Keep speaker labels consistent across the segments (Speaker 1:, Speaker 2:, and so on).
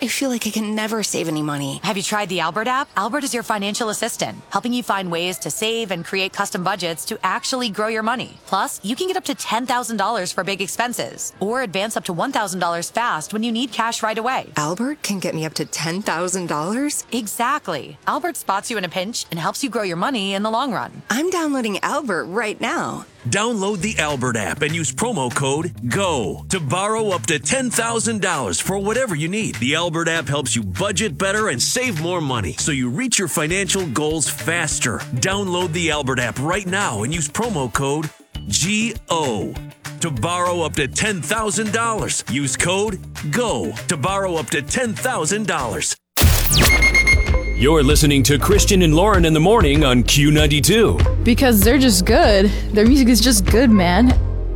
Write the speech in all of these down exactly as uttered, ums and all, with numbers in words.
Speaker 1: I feel like I can never save any money.
Speaker 2: Have you tried the Albert app? Albert is your financial assistant, helping you find ways to save and create custom budgets to actually grow your money. Plus, you can get up to ten thousand dollars for big expenses, or advance up to one thousand dollars fast when you need cash right away.
Speaker 1: Albert can get me up to ten thousand dollars?
Speaker 2: Exactly. Albert spots you in a pinch and helps you grow your money in the long run.
Speaker 1: I'm downloading Albert right now.
Speaker 3: Download the Albert app and use promo code GO to borrow up to ten thousand dollars for whatever you need. The Albert app helps you budget better and save more money so you reach your financial goals faster. Download the Albert app right now and use promo code G O to borrow up to ten thousand dollars. Use code GO to borrow up to ten thousand dollars.
Speaker 4: You're listening to Christian and Lauren in the morning on Q ninety-two.
Speaker 5: Because they're just good. Their music is just good, man.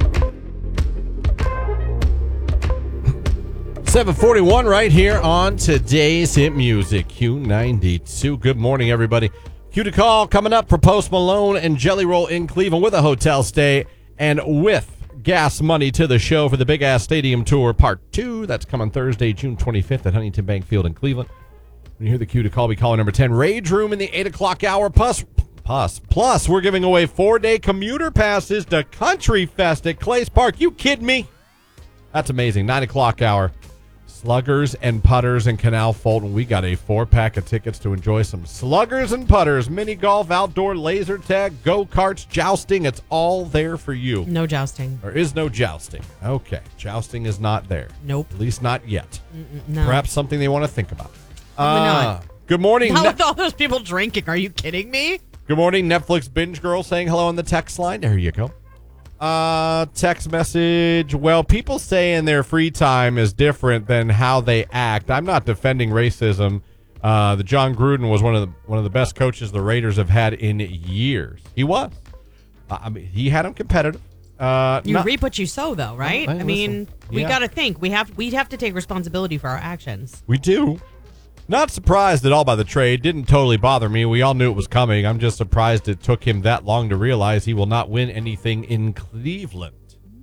Speaker 6: seven forty-one right here on today's hit music, Q ninety-two. Good morning, everybody. Q to call coming up for Post Malone and Jelly Roll in Cleveland with a hotel stay and with gas money to the show for the Big Ass Stadium Tour Part two. That's coming Thursday, June twenty-fifth at Huntington Bank Field in Cleveland. When you hear the cue to call, be calling number ten. Rage Room in the eight o'clock hour. Plus, plus, plus, we're giving away four-day commuter passes to Country Fest at Clays Park. You kidding me? That's amazing. nine o'clock hour. Sluggers and Putters in Canal Fulton. We got a four-pack of tickets to enjoy some sluggers and putters, mini golf, outdoor laser tag, go-karts, jousting. It's all there for you.
Speaker 7: No jousting.
Speaker 6: There is no jousting. Okay. Jousting is not there.
Speaker 7: Nope.
Speaker 6: At least not yet.
Speaker 7: Mm-mm, no.
Speaker 6: Perhaps something they want to think about.
Speaker 7: Probably
Speaker 6: Uh,
Speaker 7: not.
Speaker 6: Good morning.
Speaker 7: Not
Speaker 6: Ne-
Speaker 7: with all those people drinking. Are you kidding me?
Speaker 6: Good morning, Netflix binge girl saying hello on the text line. There you go. Uh, text message. Well, people say in their free time is different than how they act. I'm not defending racism. Uh, the John Gruden was one of the one of the best coaches the Raiders have had in years. He was. Uh, I mean, he had them competitive. Uh,
Speaker 7: You
Speaker 6: not-
Speaker 7: reap what you sow, though, right?
Speaker 6: Hey,
Speaker 7: I mean,
Speaker 6: listen,
Speaker 7: we
Speaker 6: yeah.
Speaker 7: got to think. We have we have to take responsibility for our actions.
Speaker 6: We do. Not surprised at all by the trade. Didn't totally bother me. We all knew it was coming. I'm just surprised it took him that long to realize he will not win anything in Cleveland.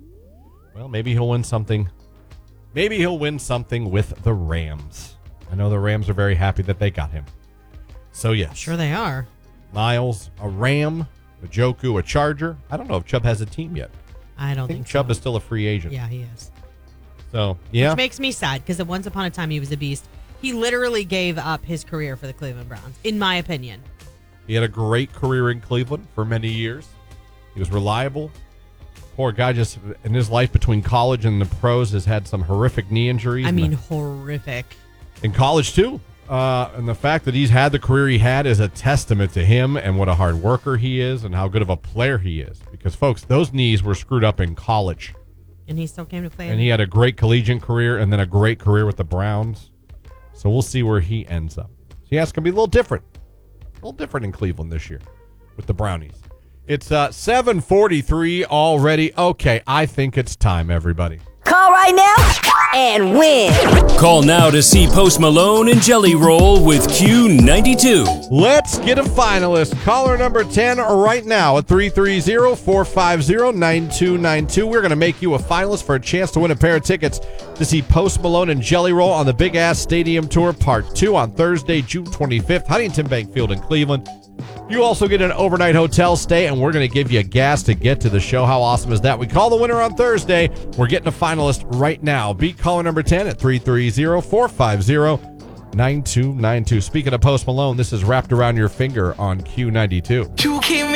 Speaker 6: Well, maybe he'll win something. Maybe he'll win something with the Rams. I know the Rams are very happy that they got him. So, yes.
Speaker 7: Sure they are.
Speaker 6: Miles, a Ram, a Joku, a Charger. I don't know if Chubb has a team yet.
Speaker 7: I don't
Speaker 6: I think
Speaker 7: think
Speaker 6: Chubb
Speaker 7: so.
Speaker 6: is still a free agent.
Speaker 7: Yeah, he is.
Speaker 6: So, yeah.
Speaker 7: Which makes me sad because at once upon a time he was a beast. He literally gave up his career for the Cleveland Browns, in my opinion.
Speaker 6: He had a great career in Cleveland for many years. He was reliable. Poor guy, just in his life between college and the pros, has had some horrific knee injuries.
Speaker 7: I mean,
Speaker 6: the,
Speaker 7: horrific.
Speaker 6: in college, too. Uh, and the fact that he's had the career he had is a testament to him and what a hard worker he is and how good of a player he is. Because, folks, those knees were screwed up in college.
Speaker 7: And he still came to play.
Speaker 6: And he had a great collegiate career and then a great career with the Browns. So we'll see where he ends up. So yeah, it's going to be a little different. A little different in Cleveland this year with the Brownies. It's uh, seven forty-three already. Okay, I think it's time, everybody.
Speaker 8: Call right now and win.
Speaker 4: Call now to see Post Malone and Jelly Roll with Q ninety-two.
Speaker 6: Let's get a finalist. Caller number ten right now at three three zero, four five zero, nine two nine two. We're going to make you a finalist for a chance to win a pair of tickets to see Post Malone and Jelly Roll on the Big Ass Stadium Tour Part two on Thursday, June twenty-fifth, Huntington Bank Field in Cleveland. You also get an overnight hotel stay, and we're going to give you gas to get to the show. How awesome is that? We call the winner on Thursday. We're getting a finalist right now. Beat caller number ten at three three zero, four five zero, nine two nine two. Speaking of Post Malone, this is Wrapped Around Your Finger on Q ninety-two.
Speaker 9: You keep me